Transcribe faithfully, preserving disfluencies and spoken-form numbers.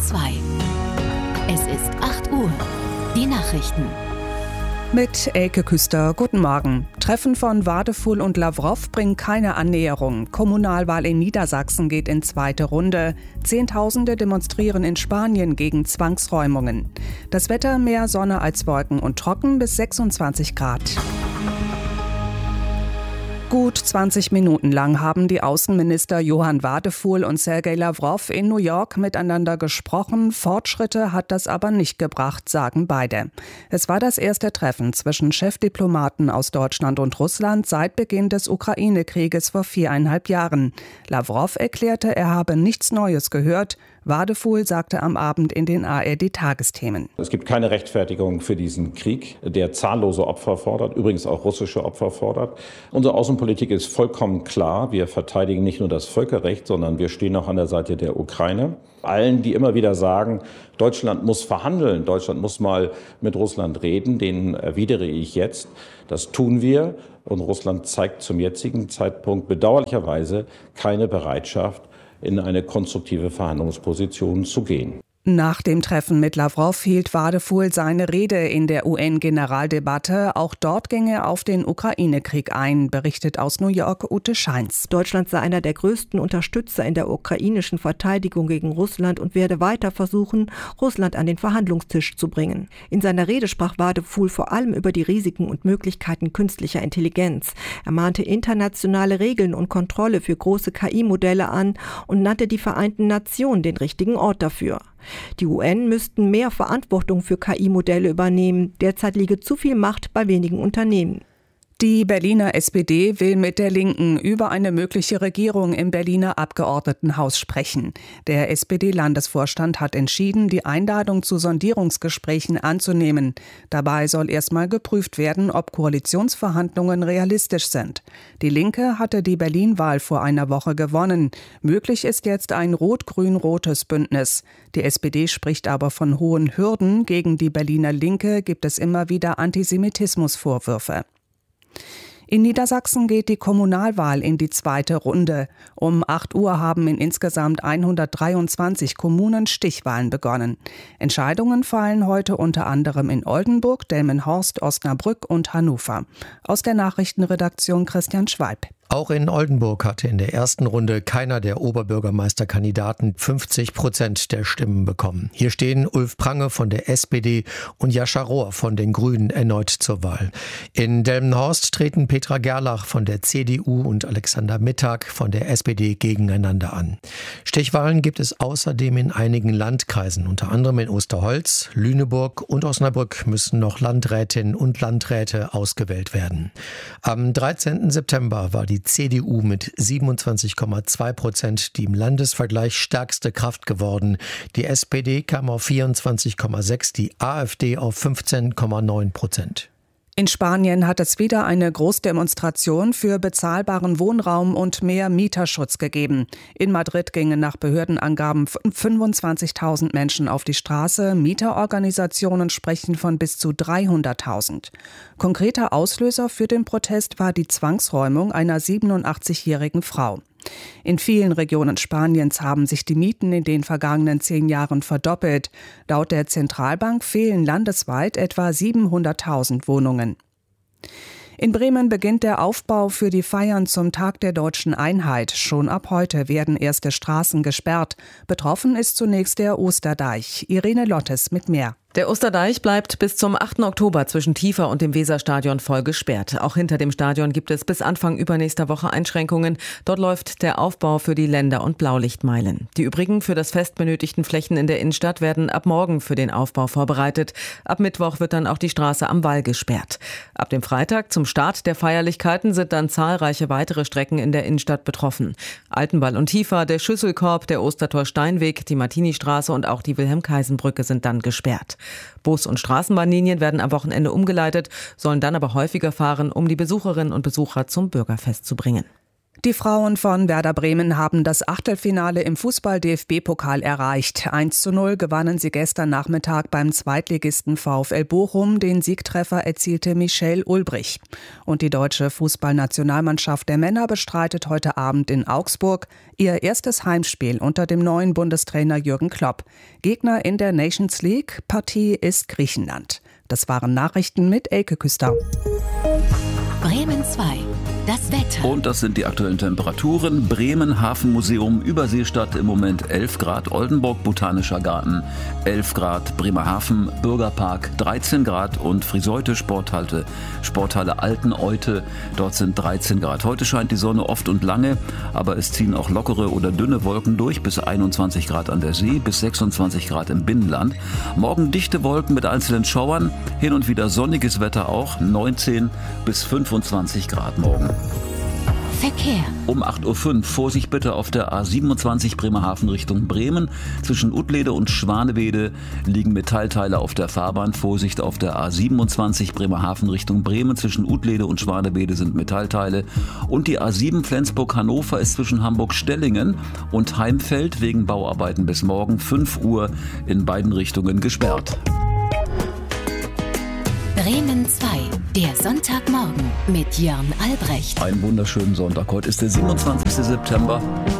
zwei. Es ist acht Uhr. Die Nachrichten. Mit Elke Küster, guten Morgen. Treffen von Wadefuhl und Lavrov bringen keine Annäherung. Kommunalwahl in Niedersachsen geht in zweite Runde. Zehntausende demonstrieren in Spanien gegen Zwangsräumungen. Das Wetter mehr Sonne als Wolken und trocken bis sechsundzwanzig Grad. Gut zwanzig Minuten lang haben die Außenminister Johann Wadefuhl und Sergej Lavrov in New York miteinander gesprochen. Fortschritte hat das aber nicht gebracht, sagen beide. Es war das erste Treffen zwischen Chefdiplomaten aus Deutschland und Russland seit Beginn des Ukraine-Krieges vor viereinhalb Jahren. Lavrov erklärte, er habe nichts Neues gehört. Wadefuhl sagte am Abend in den A R D-Tagesthemen. Es gibt keine Rechtfertigung für diesen Krieg, der zahllose Opfer fordert, übrigens auch russische Opfer fordert. Unsere Außenpolitik ist vollkommen klar. Wir verteidigen nicht nur das Völkerrecht, sondern wir stehen auch an der Seite der Ukraine. Allen, die immer wieder sagen, Deutschland muss verhandeln, Deutschland muss mal mit Russland reden, denen erwidere ich jetzt, das tun wir. Und Russland zeigt zum jetzigen Zeitpunkt bedauerlicherweise keine Bereitschaft, in eine konstruktive Verhandlungsposition zu gehen. Nach dem Treffen mit Lavrov hielt Wadefuhl seine Rede in der U N-Generaldebatte. Auch dort ging er auf den Ukraine-Krieg ein, berichtet aus New York Ute Scheins. Deutschland sei einer der größten Unterstützer in der ukrainischen Verteidigung gegen Russland und werde weiter versuchen, Russland an den Verhandlungstisch zu bringen. In seiner Rede sprach Wadefuhl vor allem über die Risiken und Möglichkeiten künstlicher Intelligenz. Er mahnte internationale Regeln und Kontrolle für große K I-Modelle an und nannte die Vereinten Nationen den richtigen Ort dafür. Die U N müssten mehr Verantwortung für K I-Modelle übernehmen. Derzeit liege zu viel Macht bei wenigen Unternehmen. Die Berliner S P D will mit der Linken über eine mögliche Regierung im Berliner Abgeordnetenhaus sprechen. Der S P D-Landesvorstand hat entschieden, die Einladung zu Sondierungsgesprächen anzunehmen. Dabei soll erstmal geprüft werden, ob Koalitionsverhandlungen realistisch sind. Die Linke hatte die Berlin-Wahl vor einer Woche gewonnen. Möglich ist jetzt ein rot-grün-rotes Bündnis. Die S P D spricht aber von hohen Hürden. Gegen die Berliner Linke gibt es immer wieder Antisemitismusvorwürfe. In Niedersachsen geht die Kommunalwahl in die zweite Runde. Um acht Uhr haben in insgesamt hundertdreiundzwanzig Kommunen Stichwahlen begonnen. Entscheidungen fallen heute unter anderem in Oldenburg, Delmenhorst, Osnabrück und Hannover. Aus der Nachrichtenredaktion Christian Schwalb. Auch in Oldenburg hatte in der ersten Runde keiner der Oberbürgermeisterkandidaten fünfzig Prozent der Stimmen bekommen. Hier stehen Ulf Prange von der S P D und Jascha Rohr von den Grünen erneut zur Wahl. In Delmenhorst treten Petra Gerlach von der C D U und Alexander Mittag von der S P D gegeneinander an. Stichwahlen gibt es außerdem in einigen Landkreisen, unter anderem in Osterholz, Lüneburg und Osnabrück müssen noch Landrätinnen und Landräte ausgewählt werden. Am dreizehnten September war die Die C D U mit siebenundzwanzig Komma zwei Prozent die im Landesvergleich stärkste Kraft geworden. Die S P D kam auf vierundzwanzig Komma sechs, die AfD auf fünfzehn Komma neun Prozent. In Spanien hat es wieder eine Großdemonstration für bezahlbaren Wohnraum und mehr Mieterschutz gegeben. In Madrid gingen nach Behördenangaben fünfundzwanzigtausend Menschen auf die Straße. Mieterorganisationen sprechen von bis zu dreihunderttausend. Konkreter Auslöser für den Protest war die Zwangsräumung einer siebenundachtzigjährigen Frau. In vielen Regionen Spaniens haben sich die Mieten in den vergangenen zehn Jahren verdoppelt. Laut der Zentralbank fehlen landesweit etwa siebenhunderttausend Wohnungen. In Bremen beginnt der Aufbau für die Feiern zum Tag der Deutschen Einheit. Schon ab heute werden erste Straßen gesperrt. Betroffen ist zunächst der Osterdeich. Irene Lottes mit mehr. Der Osterdeich bleibt bis zum achten Oktober zwischen Tiefer und dem Weserstadion voll gesperrt. Auch hinter dem Stadion gibt es bis Anfang übernächster Woche Einschränkungen. Dort läuft der Aufbau für die Länder- und Blaulichtmeilen. Die übrigen für das Fest benötigten Flächen in der Innenstadt werden ab morgen für den Aufbau vorbereitet. Ab Mittwoch wird dann auch die Straße am Wall gesperrt. Ab dem Freitag zum Start der Feierlichkeiten sind dann zahlreiche weitere Strecken in der Innenstadt betroffen. Altenwall und Tiefer, der Schüsselkorb, der Ostertor-Steinweg, die Martini-Straße und auch die Wilhelm-Kaisen-Brücke sind dann gesperrt. Bus- und Straßenbahnlinien werden am Wochenende umgeleitet, sollen dann aber häufiger fahren, um die Besucherinnen und Besucher zum Bürgerfest zu bringen. Die Frauen von Werder Bremen haben das Achtelfinale im Fußball-D F B-Pokal erreicht. eins zu null gewannen sie gestern Nachmittag beim Zweitligisten VfL Bochum. Den Siegtreffer erzielte Michel Ulbrich. Und die deutsche Fußballnationalmannschaft der Männer bestreitet heute Abend in Augsburg ihr erstes Heimspiel unter dem neuen Bundestrainer Jürgen Klopp. Gegner in der Nations League, Partie ist Griechenland. Das waren Nachrichten mit Elke Küster. Bremen zwei. Das Wetter. Und das sind die aktuellen Temperaturen. Bremen, Hafenmuseum, Überseestadt im Moment elf Grad. Oldenburg, Botanischer Garten elf Grad. Bremerhaven, Bürgerpark dreizehn Grad. Und Friseute, Sporthalle, Sporthalle Alteneute, dort sind dreizehn Grad. Heute scheint die Sonne oft und lange, aber es ziehen auch lockere oder dünne Wolken durch. Bis einundzwanzig Grad an der See, bis sechsundzwanzig Grad im Binnenland. Morgen dichte Wolken mit einzelnen Schauern. Hin und wieder sonniges Wetter auch. neunzehn bis fünfundzwanzig Grad morgen. Verkehr. Um acht Uhr fünf, Vorsicht bitte auf der A siebenundzwanzig Bremerhaven Richtung Bremen. Zwischen Uttlede und Schwanewede liegen Metallteile auf der Fahrbahn. Vorsicht auf der A siebenundzwanzig Bremerhaven Richtung Bremen. Zwischen Uttlede und Schwanewede sind Metallteile. Und die A sieben Flensburg-Hannover ist zwischen Hamburg-Stellingen und Heimfeld wegen Bauarbeiten bis morgen fünf Uhr in beiden Richtungen gesperrt. Bremen zwei, der Sonntagmorgen mit Jörn Albrecht. Einen wunderschönen Sonntag. Heute ist der siebenundzwanzigster September.